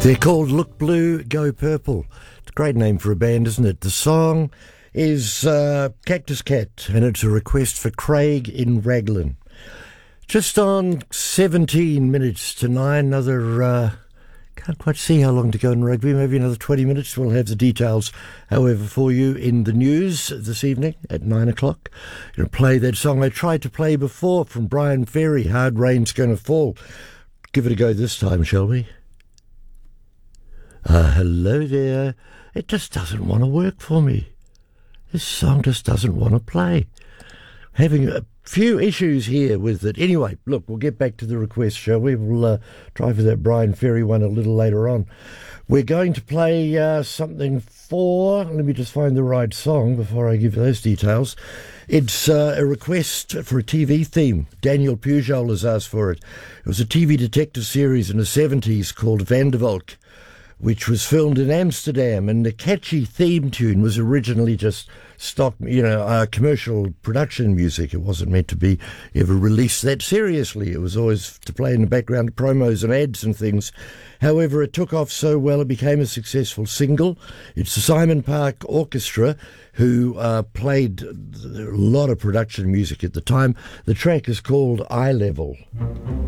They're called Look Blue, Go Purple. It's a great name for a band, isn't it? The song is Cactus Cat, and it's a request for Craig in Raglan. Just on 17 minutes to 9, another... can't quite see how long to go in rugby, maybe another 20 minutes. We'll have the details, however, for you in the news this evening at 9 o'clock. Going to play that song I tried to play before from Brian Ferry, Hard Rain's Gonna Fall. Give it a go this time, shall we? Hello there. It just doesn't want to work for me. This song just doesn't want to play. Having a few issues here with it. Anyway, look, we'll get back to the request, shall we? We'll try for that Brian Ferry one a little later on. We're going to play something for... Let me just find the right song before I give you those details. It's a request for a TV theme. Daniel Pujol has asked for it. It was a TV detective series in the 70s called Vandervalk, which was filmed in Amsterdam, and the catchy theme tune was originally just stock, commercial production music. It wasn't meant to be ever released that seriously. It was always to play in the background of promos and ads and things. However, it took off so well it became a successful single. It's the Simon Park Orchestra who played a lot of production music at the time. The track is called Eye Level.